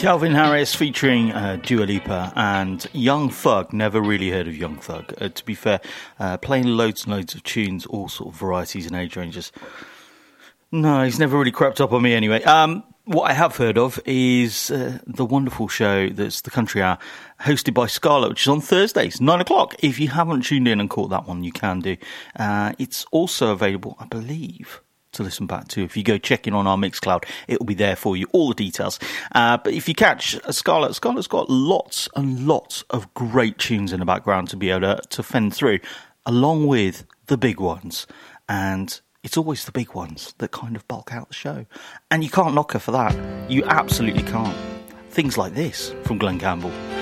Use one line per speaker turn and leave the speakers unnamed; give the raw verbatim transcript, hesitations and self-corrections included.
Calvin Harris featuring uh, Dua Lipa and Young Thug. Never really heard of Young Thug. Uh, to be fair, uh, playing loads and loads of tunes, all sort of varieties and age ranges. No, he's never really crept up on me anyway. Um, what I have heard of is uh, the wonderful show that's the Country Hour, hosted by Scarlett, which is on Thursdays, nine o'clock. If you haven't tuned in and caught that one, you can do. Uh, it's also available, I believe, to listen back to. If you go check in on our Mixcloud, it will be there for you, all the details. Uh, but if you catch Scarlett, Scarlett's got lots and lots of great tunes in the background to be able to, to fend through, along with the big ones. And it's always the big ones that kind of bulk out the show. And you can't knock her for that. You absolutely can't. Things like this from Glenn Campbell.